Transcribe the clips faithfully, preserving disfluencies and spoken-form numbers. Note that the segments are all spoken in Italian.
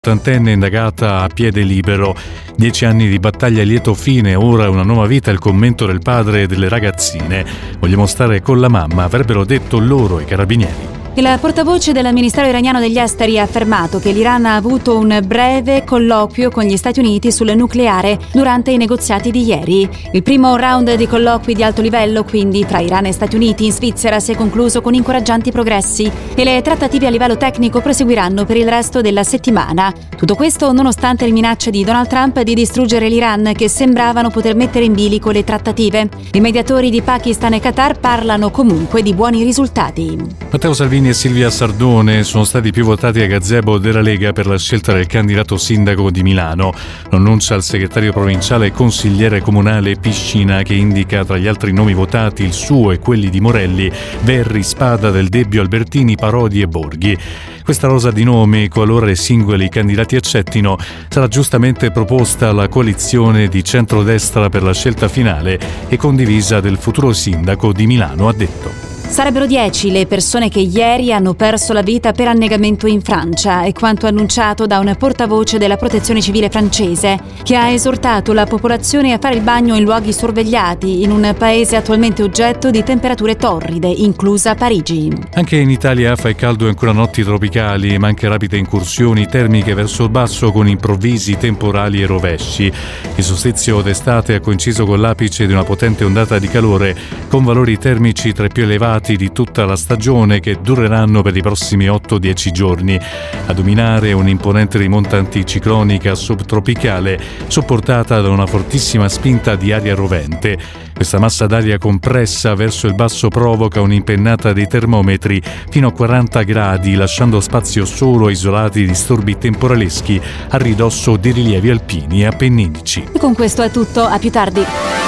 Ottantenne indagata a piede libero. Dieci anni di battaglia a lieto fine, ora una nuova vita. Il commento del padre e delle ragazzine. Vogliamo stare con la mamma, avrebbero detto loro i carabinieri. Il portavoce del Ministero iraniano degli Esteri ha affermato che l'Iran ha avuto un breve colloquio con gli Stati Uniti sul nucleare durante i negoziati di ieri. Il primo round di colloqui di alto livello, quindi fra Iran e Stati Uniti in Svizzera, si è concluso con incoraggianti progressi e le trattative a livello tecnico proseguiranno per il resto della settimana. Tutto questo nonostante le minacce di Donald Trump di distruggere l'Iran, che sembravano poter mettere in bilico le trattative. I mediatori di Pakistan e Qatar parlano comunque di buoni risultati. Matteo Salvini e Silvia Sardone sono stati più votati a gazebo della Lega per la scelta del candidato sindaco di Milano. Lo annuncia il segretario provinciale e consigliere comunale Piscina, che indica tra gli altri nomi votati il suo e quelli di Morelli, Verri, Spada, Del Debbio, Albertini, Parodi e Borghi. Questa rosa di nomi, qualora i singoli candidati accettino, sarà giustamente proposta alla coalizione di centrodestra per la scelta finale e condivisa del futuro sindaco di Milano, ha detto. Sarebbero dieci le persone che ieri hanno perso la vita per annegamento in Francia, è quanto annunciato da un portavoce della Protezione Civile francese, che ha esortato la popolazione a fare il bagno in luoghi sorvegliati in un paese attualmente oggetto di temperature torride, inclusa Parigi. Anche in Italia fa caldo e ancora notti tropicali, ma anche rapide incursioni termiche verso il basso con improvvisi temporali e rovesci. Il solstizio d'estate ha coinciso con l'apice di una potente ondata di calore, con valori termici tra i più elevati di tutta la stagione, che dureranno per i prossimi otto dieci giorni. A dominare un'imponente rimonta anticiclonica subtropicale supportata da una fortissima spinta di aria rovente. Questa massa d'aria compressa verso il basso provoca un'impennata dei termometri fino a quaranta gradi, lasciando spazio solo a isolati disturbi temporaleschi a ridosso di rilievi alpini e appenninici. E con questo è tutto, a più tardi.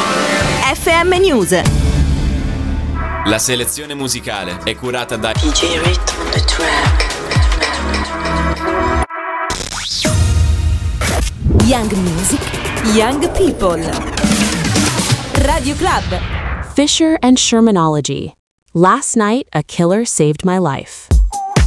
F M News. La selezione musicale è curata da D J Rhythm on the track. Young Music, Young People. Radio Club. Fisher and Shermanology. Last night, a killer saved my life.